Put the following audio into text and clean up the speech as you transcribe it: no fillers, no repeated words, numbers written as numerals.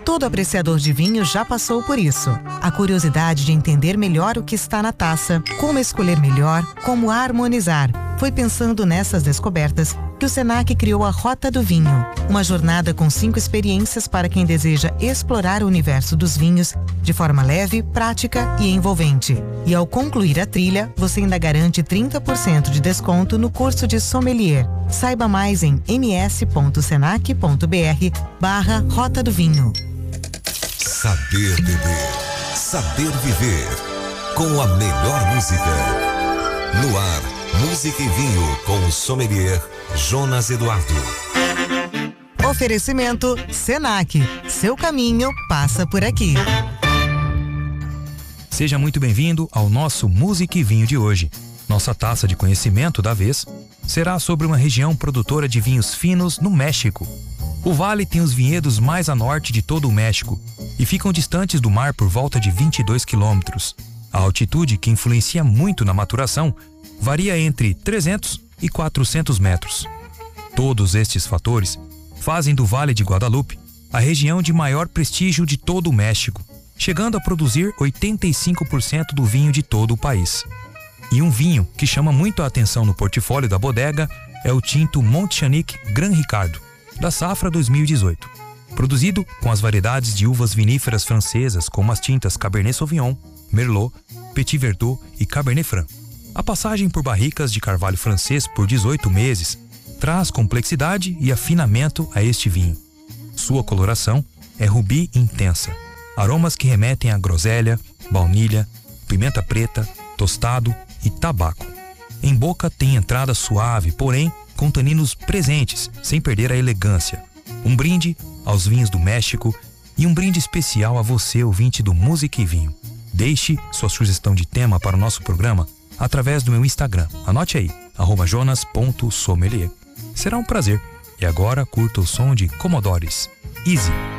Todo apreciador de vinho já passou por isso. A curiosidade de entender melhor o que está na taça, como escolher melhor, como harmonizar. Foi pensando nessas descobertas que o Senac criou a Rota do Vinho, uma jornada com 5 experiências para quem deseja explorar o universo dos vinhos de forma leve, prática e envolvente. E ao concluir a trilha, você ainda garante 30% de desconto no curso de sommelier. Saiba mais em ms.senac.br/Rota do Vinho. Saber beber, saber viver, com a melhor música. No ar, Música e Vinho com o sommelier Jonas Eduardo. Oferecimento Senac. Seu caminho passa por aqui. Seja muito bem-vindo ao nosso Música e Vinho de hoje. Nossa taça de conhecimento da vez será sobre uma região produtora de vinhos finos no México. O vale tem os vinhedos mais a norte de todo o México e ficam distantes do mar por volta de 22 quilômetros. A altitude, que influencia muito na maturação, varia entre 300 e 400 metros. Todos estes fatores fazem do Vale de Guadalupe a região de maior prestígio de todo o México, chegando a produzir 85% do vinho de todo o país. E um vinho que chama muito a atenção no portfólio da bodega é o tinto Montchanic Gran Ricardo, da safra 2018, produzido com as variedades de uvas viníferas francesas como as tintas Cabernet Sauvignon, Merlot, Petit Verdot e Cabernet Franc. A passagem por barricas de carvalho francês por 18 meses traz complexidade e afinamento a este vinho. Sua coloração é rubi intensa, aromas que remetem a groselha, baunilha, pimenta preta, tostado e tabaco. Em boca tem entrada suave, porém com taninos presentes, sem perder a elegância. Um brinde aos vinhos do México e um brinde especial a você, ouvinte do Música e Vinho. Deixe sua sugestão de tema para o nosso programa através do meu Instagram. Anote aí, @jonas.sommelier. Será um prazer. E agora curta o som de Commodores, Easy.